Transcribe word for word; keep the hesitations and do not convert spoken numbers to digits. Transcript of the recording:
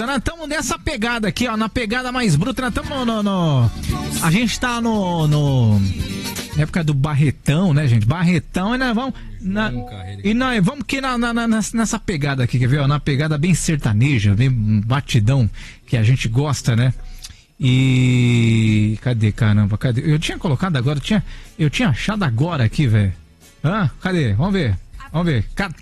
nós estamos nessa pegada aqui, ó, na pegada mais bruta, nós estamos no, no, no... A gente tá no, no... Na época do Barretão, né, gente? Barretão, e nós vamos... Na... E nós vamos que na, na, na, nessa pegada aqui, quer ver, ó? Na pegada bem sertaneja, bem batidão, que a gente gosta, né? E... Cadê, caramba? Cadê? Eu tinha colocado agora, eu tinha, eu tinha achado agora aqui, velho. Hã? Cadê? Vamos ver. Vamos ver.